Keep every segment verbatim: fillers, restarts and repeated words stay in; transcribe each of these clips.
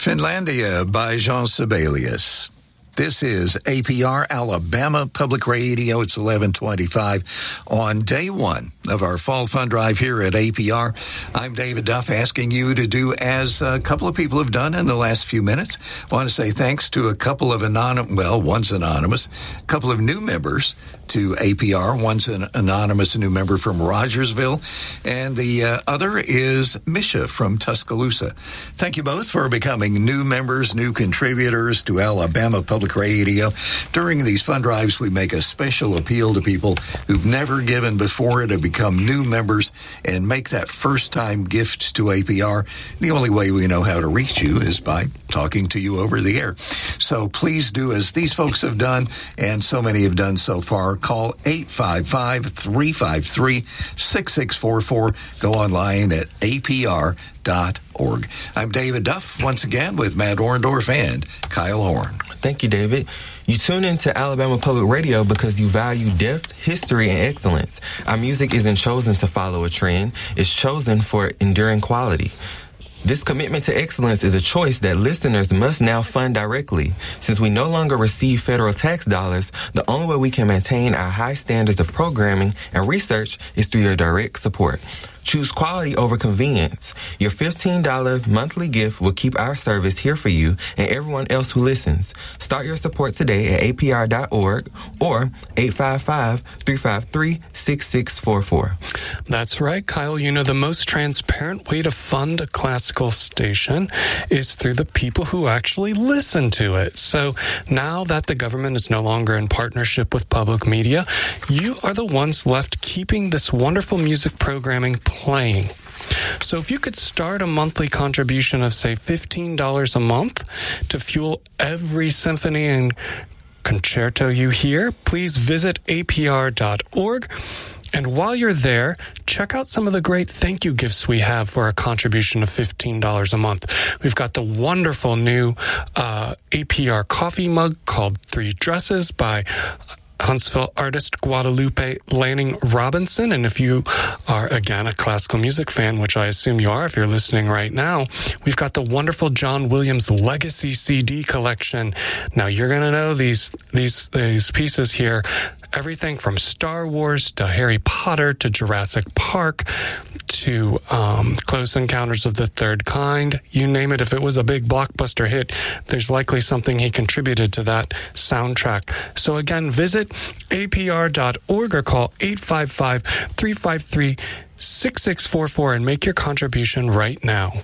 Finlandia by Jean Sibelius. This is A P R Alabama Public Radio. It's eleven twenty-five on day one of our Fall Fund Drive here at A P R. I'm David Duff, asking you to do as a couple of people have done in the last few minutes. I want to say thanks to a couple of anonymous, well, one's anonymous, a couple of new members to A P R. One's an anonymous new member from Rogersville, and the uh, other is Misha from Tuscaloosa. Thank you both for becoming new members, new contributors to Alabama Public Radio. During these fund drives, we make a special appeal to people who've never given before to become new members and make that first-time gift to A P R. The only way we know how to reach you is by talking to you over the air. So please do as these folks have done, and so many have done so far. Call eight five five, three five three, six six four four. Go online at A P R dot org. I'm David Duff, once again, with Matt Orndorff and Kyle Horn. Thank you, David. You tune into Alabama Public Radio because you value depth, history, and excellence. Our music isn't chosen to follow a trend. It's chosen for enduring quality. This commitment to excellence is a choice that listeners must now fund directly. Since we no longer receive federal tax dollars, the only way we can maintain our high standards of programming and research is through your direct support. Choose quality over convenience. Your fifteen dollars monthly gift will keep our service here for you and everyone else who listens. Start your support today at A P R dot org or eight five five, three five three, six six four four. That's right, Kyle. You know, the most transparent way to fund a classical station is through the people who actually listen to it. So now that the government is no longer in partnership with public media, you are the ones left keeping this wonderful music programming playing. So if you could start a monthly contribution of, say, fifteen dollars a month to fuel every symphony and concerto you hear, please visit A P R dot org. And while you're there, check out some of the great thank you gifts we have for a contribution of fifteen dollars a month. We've got the wonderful new uh, A P R coffee mug called Three Dresses by Huntsville artist Guadalupe Lanning Robinson. And if you are, again, a classical music fan, which I assume you are if you're listening right now, we've got the wonderful John Williams Legacy C D collection. Now, you're going to know these, these, these pieces here. Everything from Star Wars to Harry Potter to Jurassic Park to um, Close Encounters of the Third Kind. You name it. If it was a big blockbuster hit, there's likely something he contributed to that soundtrack. So again, visit A P R dot org or call eight five five, three five three, six six four four and make your contribution right now.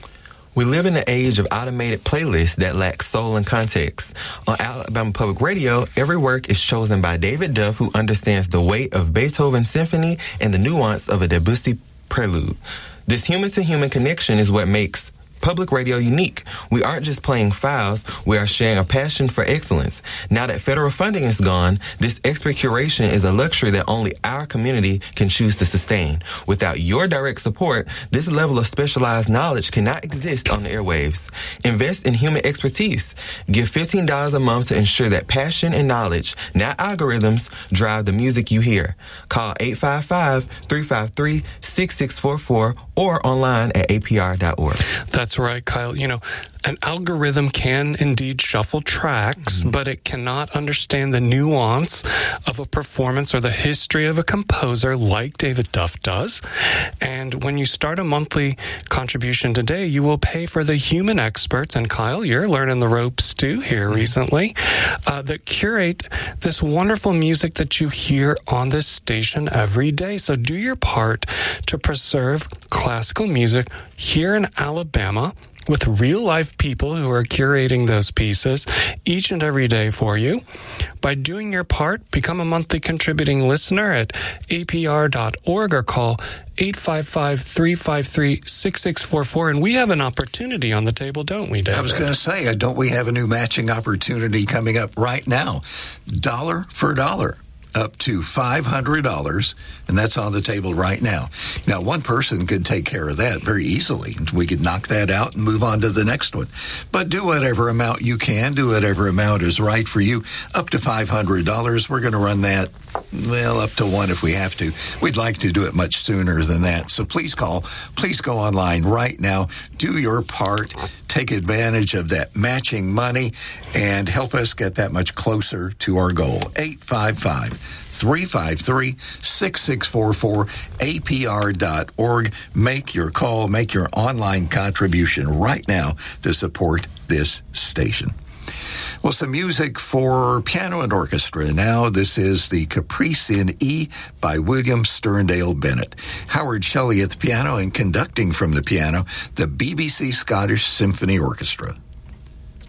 We live in an age of automated playlists that lack soul and context. On Alabama Public Radio, every work is chosen by David Duff, who understands the weight of Beethoven's symphony and the nuance of a Debussy prelude. This human-to-human connection is what makes public radio unique. We aren't just playing files, we are sharing a passion for excellence. Now that federal funding is gone, this expert curation is a luxury that only our community can choose to sustain. Without your direct support, this level of specialized knowledge cannot exist on the airwaves. Invest in human expertise. Give fifteen dollars a month to ensure that passion and knowledge, not algorithms, drive the music you hear. Call eight five five, three five three, six six four four or online at A P R dot org. That's right, Kyle. You know, an algorithm can indeed shuffle tracks, mm-hmm. but it cannot understand the nuance of a performance or the history of a composer like David Duff does. And when you start a monthly contribution today, you will pay for the human experts, and Kyle, you're learning the ropes too here mm-hmm. recently, uh, that curate this wonderful music that you hear on this station every day. So do your part to preserve classical music here in Alabama with real-life people who are curating those pieces each and every day for you. By doing your part, become a monthly contributing listener at A P R dot org or call eight five five, three five three, six six four four. And we have an opportunity on the table, don't we, David? I was going to say, don't we have a new matching opportunity coming up right now? Dollar for dollar. Up to five hundred dollars, and that's on the table right now. Now, one person could take care of that very easily. We could knock that out and move on to the next one. But do whatever amount you can, do whatever amount is right for you. Up to five hundred dollars. We're going to run that well, up to one if we have to. We'd like to do it much sooner than that. So please call. Please go online right now. Do your part. Take advantage of that matching money and help us get that much closer to our goal. eight five five, three five three, six six four four, A P R dot org. Make your call. Make your online contribution right now to support this station. Well, some music for piano and orchestra. Now, this is the Caprice in E by William Sterndale Bennett. Howard Shelley at the piano and conducting from the piano, the B B C Scottish Symphony Orchestra.